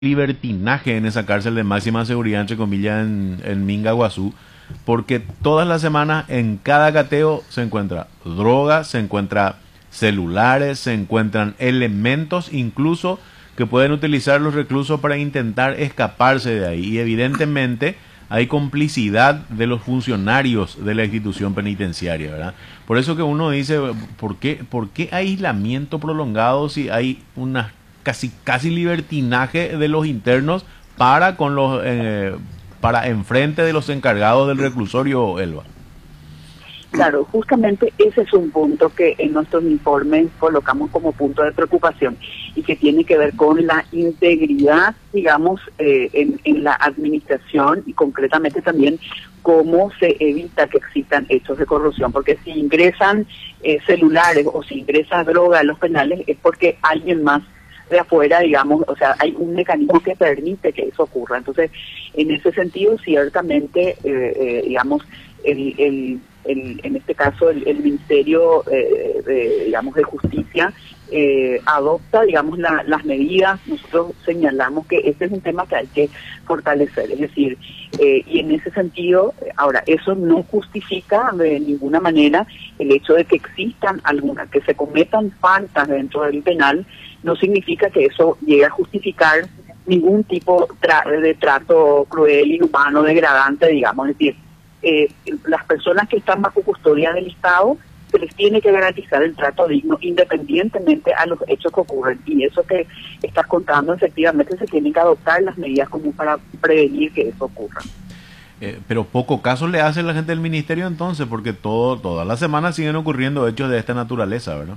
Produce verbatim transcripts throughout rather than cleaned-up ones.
libertinaje en esa cárcel de máxima seguridad, entre comillas, en, en Minga, Guazú, porque todas las semanas en cada cateo se encuentra droga, se encuentra celulares, se encuentran elementos incluso que pueden utilizar los reclusos para intentar escaparse de ahí. Y evidentemente hay complicidad de los funcionarios de la institución penitenciaria, ¿verdad? Por eso que uno dice, ¿por qué, por qué aislamiento prolongado si hay una casi casi libertinaje de los internos para con los eh, para enfrente de los encargados del reclusorio, Elba? Claro, justamente ese es un punto que en nuestros informes colocamos como punto de preocupación y que tiene que ver con la integridad, digamos, eh, en, en la administración y concretamente también cómo se evita que existan hechos de corrupción, porque si ingresan eh, celulares o si ingresa droga a los penales es porque alguien más de afuera, digamos, o sea, hay un mecanismo que permite que eso ocurra. Entonces, en ese sentido, ciertamente, eh, eh, digamos, el, el, el, en este caso, el, el Ministerio, eh, de, digamos, de Justicia eh, adopta, digamos, la, las medidas. Nosotros señalamos que este es un tema que hay que fortalecer, es decir, eh, y en ese sentido, ahora, eso no justifica de ninguna manera el hecho de que existan algunas, que se cometan faltas dentro del penal, no significa que eso llegue a justificar ningún tipo tra de trato cruel, inhumano, degradante, digamos. Es decir, eh, las personas que están bajo custodia del Estado se les tiene que garantizar el trato digno independientemente a los hechos que ocurren. Y eso que estás contando, efectivamente, se tienen que adoptar las medidas como para prevenir que eso ocurra. Eh, pero poco caso le hace la gente del ministerio entonces, porque todo todas las semanas siguen ocurriendo hechos de esta naturaleza, ¿verdad?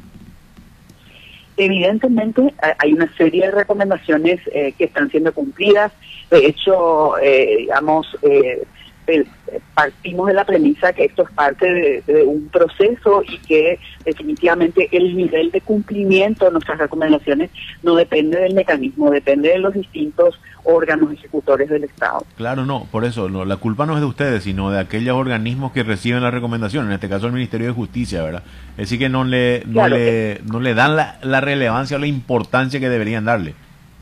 Evidentemente hay una serie de recomendaciones eh, que están siendo cumplidas. De hecho, eh, digamos, eh, eh, partimos de la premisa que esto es parte de, de un proceso y que definitivamente el nivel de cumplimiento de nuestras recomendaciones no depende del mecanismo, depende de los distintos órganos ejecutores del Estado. Claro, no, por eso, no, la culpa no es de ustedes, sino de aquellos organismos que reciben la recomendación, en este caso el Ministerio de Justicia, ¿verdad? Es decir, que no le, no Claro, le, no le dan la, la relevancia o la importancia que deberían darle.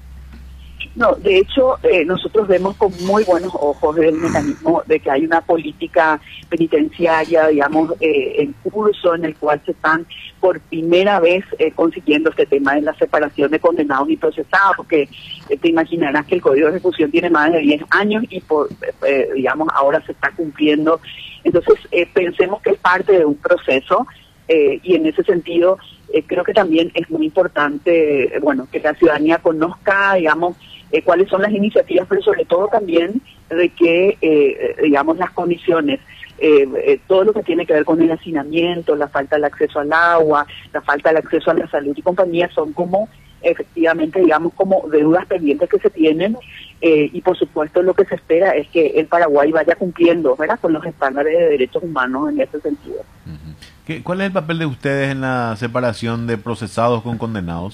No, de hecho, eh, nosotros vemos con muy buenos ojos el mecanismo de que hay una política penitenciaria, digamos, eh, en curso, en el cual se están por primera vez eh, consiguiendo este tema de la separación de condenados y procesados, porque eh, te imaginarás que el Código de Ejecución tiene más de diez años y, por eh, digamos, ahora se está cumpliendo. Entonces, eh, pensemos que es parte de un proceso eh, y en ese sentido eh, creo que también es muy importante, eh, bueno, que la ciudadanía conozca, digamos, Eh, cuáles son las iniciativas, pero sobre todo también de que, eh, digamos, las condiciones, eh, eh, todo lo que tiene que ver con el hacinamiento, la falta del acceso al agua, la falta del acceso a la salud y compañía, son como, efectivamente, digamos, como deudas pendientes que se tienen, eh, y por supuesto lo que se espera es que el Paraguay vaya cumpliendo, ¿verdad?, con los estándares de derechos humanos en ese sentido. Uh-huh. ¿Qué, ¿Cuál es el papel de ustedes en la separación de procesados con condenados?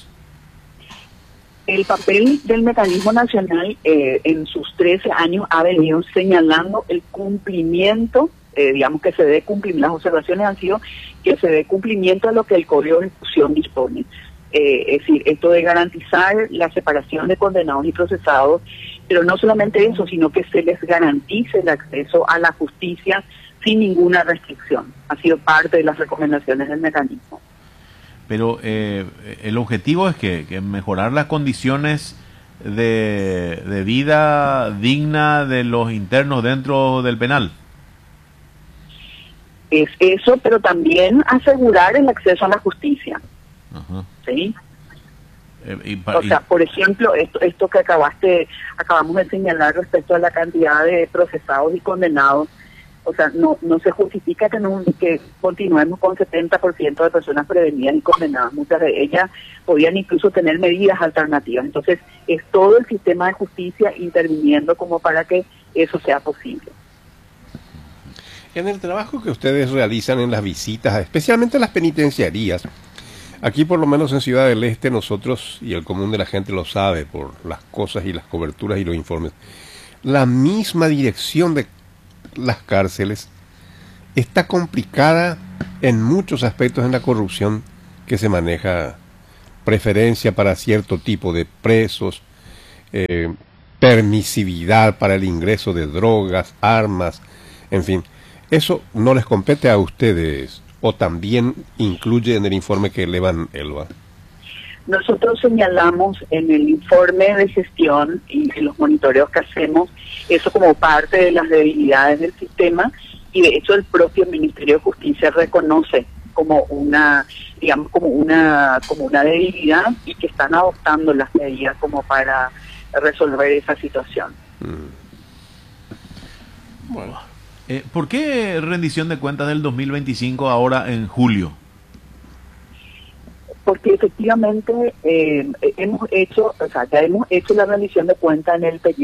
El papel del mecanismo nacional eh, en sus trece años ha venido señalando el cumplimiento, eh, digamos que se dé cumplimiento, las observaciones han sido que se dé cumplimiento a lo que el Código de Ejecución dispone. Eh, es decir, esto de garantizar la separación de condenados y procesados, pero no solamente eso, sino que se les garantice el acceso a la justicia sin ninguna restricción. Ha sido parte de las recomendaciones del mecanismo. Pero eh, el objetivo es que, que mejorar las condiciones de, de vida digna de los internos dentro del penal. Es eso, pero también asegurar el acceso a la justicia. Ajá. ¿Sí? Eh, y pa- O sea, por ejemplo, esto, esto que acabaste, acabamos de señalar respecto a la cantidad de procesados y condenados. O sea, no no se justifica que, no, que continuemos con setenta por ciento de personas prevenidas y condenadas. Muchas de ellas podían incluso tener medidas alternativas. Entonces, es todo el sistema de justicia interviniendo como para que eso sea posible. En el trabajo que ustedes realizan en las visitas, especialmente en las penitenciarías, aquí por lo menos en Ciudad del Este nosotros, y el común de la gente lo sabe por las cosas y las coberturas y los informes, la misma dirección de las cárceles está complicada en muchos aspectos en la corrupción que se maneja, preferencia para cierto tipo de presos, eh, permisividad para el ingreso de drogas, armas, en fin. ¿Eso no les compete a ustedes o también incluye en el informe que elevan Elba? Nosotros señalamos en el informe de gestión y en los monitoreos que hacemos eso como parte de las debilidades del sistema, y de hecho el propio Ministerio de Justicia reconoce como una, digamos, como una, como una debilidad, y que están adoptando las medidas como para resolver esa situación. Mm. Bueno. Eh, ¿Por qué rendición de cuentas del dos mil veinticinco ahora en julio? Porque efectivamente eh, hemos hecho, o sea, ya hemos hecho la rendición de cuentas en el periodo